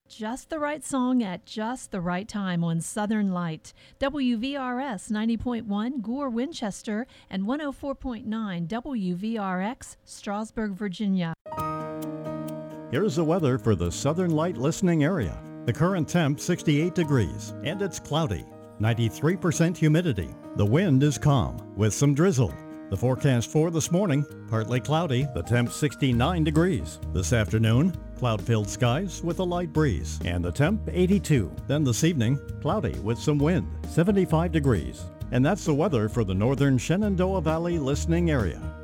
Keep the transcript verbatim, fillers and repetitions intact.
Just the right song at just the right time on Southern Light. W V R S ninety point one Gore, Winchester, and one oh four point nine W V R X, Strasburg, Virginia. Here's the weather for the Southern Light listening area. The current temp sixty-eight degrees, and it's cloudy. ninety-three percent humidity. The wind is calm with some drizzle. The forecast for this morning, partly cloudy, the temp sixty-nine degrees. This afternoon, cloud-filled skies with a light breeze, and the temp eighty-two. Then this evening, cloudy with some wind, seventy-five degrees. And that's the weather for the northern Shenandoah Valley listening area.